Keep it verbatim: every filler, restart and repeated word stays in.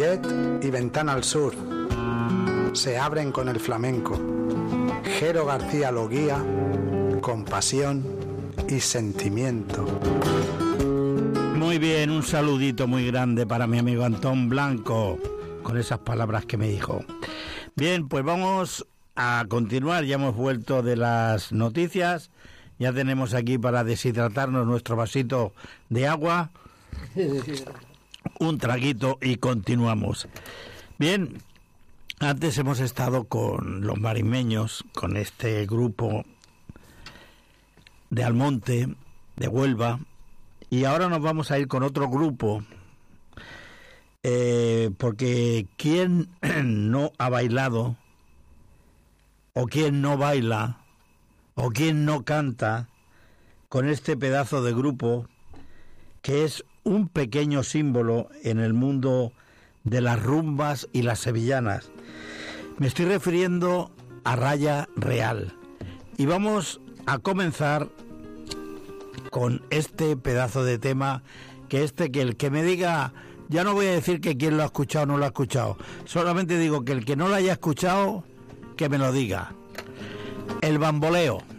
Mollet y Ventana al Sur se abren con el flamenco. Jero García lo guía con pasión y sentimiento. Muy bien, un saludito muy grande para mi amigo Antón Blanco, con esas palabras que me dijo. Bien, pues vamos a continuar, ya hemos vuelto de las noticias, ya tenemos aquí para deshidratarnos nuestro vasito de agua, un traguito y continuamos. Bien, antes hemos estado con los marimeños, con este grupo de Almonte, de Huelva, y ahora nos vamos a ir con otro grupo, eh, porque ¿quién no ha bailado, o quién no baila, o quién no canta con este pedazo de grupo que es un pequeño símbolo en el mundo de las rumbas y las sevillanas? Me estoy refiriendo a Raya Real, y vamos a comenzar con este pedazo de tema, que este que el que me diga, ya no voy a decir que quién lo ha escuchado o no lo ha escuchado, solamente digo que el que no lo haya escuchado, que me lo diga. El bamboleo.